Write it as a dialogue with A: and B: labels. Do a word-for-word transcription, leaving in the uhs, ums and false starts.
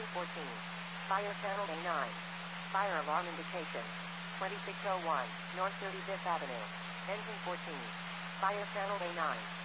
A: Engine fourteen. Fire channel A nine. Fire alarm indication. twenty-six oh one, North thirty-fifth Avenue. Engine fourteen. Fire channel A nine.